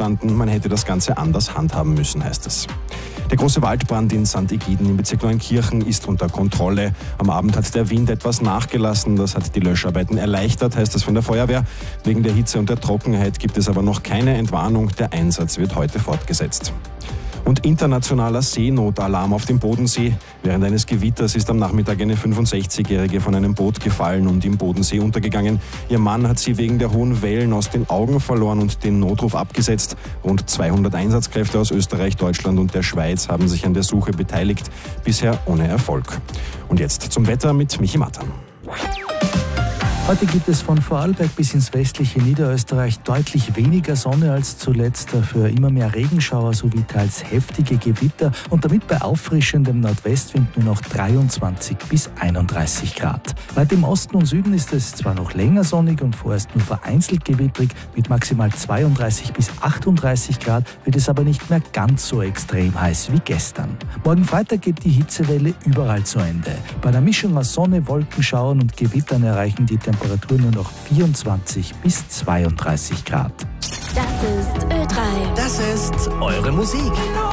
gestanden, man hätte das Ganze anders handhaben müssen, heißt es. Der große Waldbrand in St. Egiden im Bezirk Neunkirchen ist unter Kontrolle. Am Abend hat der Wind etwas nachgelassen. Das hat die Löscharbeiten erleichtert, heißt es von der Feuerwehr. Wegen der Hitze und der Trockenheit gibt es aber noch keine Entwarnung. Der Einsatz wird heute fortgesetzt. Und internationaler Seenotalarm auf dem Bodensee. Während eines Gewitters ist am Nachmittag eine 65-Jährige von einem Boot gefallen und im Bodensee untergegangen. Ihr Mann hat sie wegen der hohen Wellen aus den Augen verloren und den Notruf abgesetzt. Rund 200 Einsatzkräfte aus Österreich, Deutschland und der Schweiz haben sich an der Suche beteiligt. Bisher ohne Erfolg. Und jetzt zum Wetter mit Michi Matan. Heute gibt es von Vorarlberg bis ins westliche Niederösterreich deutlich weniger Sonne als zuletzt, dafür immer mehr Regenschauer sowie teils heftige Gewitter und damit bei auffrischendem Nordwestwind nur noch 23 bis 31 Grad. Weit im Osten und Süden ist es zwar noch länger sonnig und vorerst nur vereinzelt gewittrig, mit maximal 32 bis 38 Grad wird es aber nicht mehr ganz so extrem heiß wie gestern. Morgen Freitag geht die Hitzewelle überall zu Ende. Bei einer Mischung aus Sonne, Wolkenschauern und Gewittern erreichen die Temperatur nur noch 24 bis 32 Grad. Das ist Ö3. Das ist eure Musik.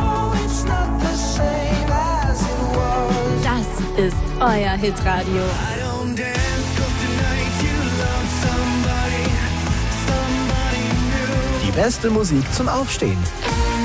Das ist euer Hitradio. Die beste Musik zum Aufstehen.